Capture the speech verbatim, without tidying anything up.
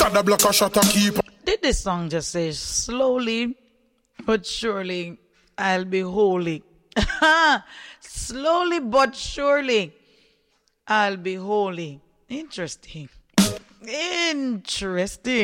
shot the block a shot a keep. Did this song just say slowly but surely I'll be holy? Slowly but surely I'll be holy. Interesting. Interesting.